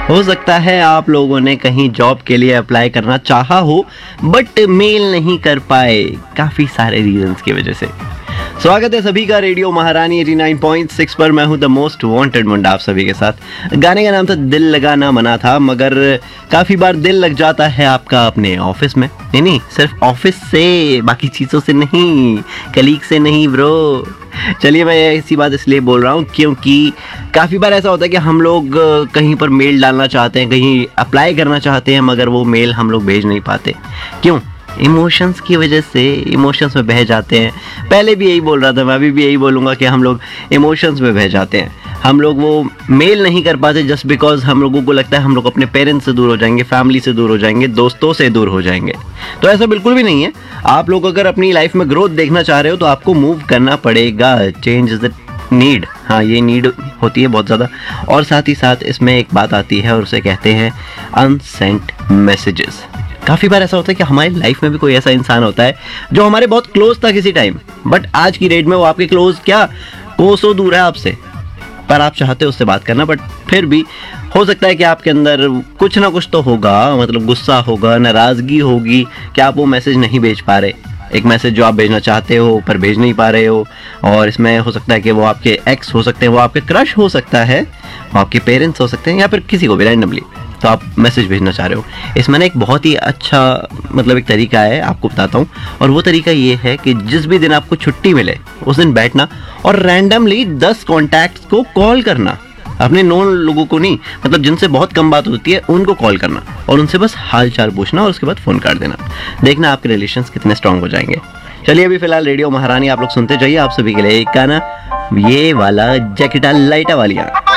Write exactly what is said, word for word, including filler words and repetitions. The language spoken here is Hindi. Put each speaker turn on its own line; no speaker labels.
हो सकता है आप लोगों ने कहीं जॉब के लिए अप्लाई करना चाहा हो बट मेल नहीं कर पाए, काफ़ी सारे रीजंस की वजह से। स्वागत है सभी का रेडियो महारानी नवासी पॉइंट छह पर। मैं हूं द मोस्ट वांटेड मुंडा आप सभी के साथ। गाने का नाम था दिल लगाना मना था, मगर काफ़ी बार दिल लग जाता है आपका अपने ऑफिस में। नहीं नहीं सिर्फ ऑफिस से, बाकी चीज़ों से नहीं, कलीग से नहीं ब्रो। चलिए मैं ऐसी बात इसलिए बोल रहा हूँ क्योंकि काफ़ी बार ऐसा होता है कि हम लोग कहीं पर मेल डालना चाहते हैं, कहीं अप्लाई करना चाहते हैं, मगर वो मेल हम लोग भेज नहीं पाते। क्यों? इमोशंस की वजह से, इमोशंस में बह जाते हैं। पहले भी यही बोल रहा था, मैं अभी भी यही बोलूँगा कि हम लोग इमोशंस में बह जाते हैं। हम लोग वो मेल नहीं कर पाते जस्ट बिकॉज हम लोगों को लगता है हम लोग अपने पेरेंट्स से दूर हो जाएंगे, फैमिली से दूर हो जाएंगे, दोस्तों से दूर हो जाएंगे। तो ऐसा बिल्कुल भी नहीं है। आप लोग अगर अपनी लाइफ में ग्रोथ देखना चाह रहे हो तो आपको मूव करना पड़ेगा। Change is the need. हाँ, ये नीड होती है बहुत ज़्यादा। और साथ ही साथ इसमें एक बात आती है और उसे कहते हैं अनसेंट मैसेजेस। काफ़ी बार ऐसा होता है कि हमारी लाइफ में भी कोई ऐसा इंसान होता है जो हमारे बहुत क्लोज था किसी टाइम, बट आज की डेट में वो आपके क्लोज क्या कोसों दूर है आपसे, पर आप चाहते हो उससे बात करना, बट फिर भी हो सकता है कि आपके अंदर कुछ ना कुछ तो होगा, मतलब गुस्सा होगा, नाराज़गी होगी कि आप वो मैसेज नहीं भेज पा रहे। एक मैसेज जो आप भेजना चाहते हो पर भेज नहीं पा रहे हो। और इसमें हो सकता है कि वो आपके एक्स हो सकते हैं, वो आपके क्रश हो सकता है, वो आपके पेरेंट्स हो सकते हैं, या फिर किसी को भी रैंडमली तो आप मैसेज भेजना चाह रहे हो। इसमें ना एक बहुत ही अच्छा मतलब एक तरीका है, आपको बताता हूँ। और वो तरीका ये है कि जिस भी दिन आपको छुट्टी मिले उस दिन बैठना और रैंडमली दस कॉन्टैक्ट्स को कॉल करना। अपने नोन लोगों को नहीं, मतलब जिनसे बहुत कम बात होती है उनको कॉल करना और उनसे बस हाल चाल पूछना और उसके बाद फ़ोन काट देना। देखना आपके रिलेशंस कितने स्ट्रांग हो जाएंगे। चलिए अभी फिलहाल रेडियो महारानी आप लोग सुनते जाइए। आप सभी के लिए एक गाना, ये वाला जैकेटा लाइटा वालिया।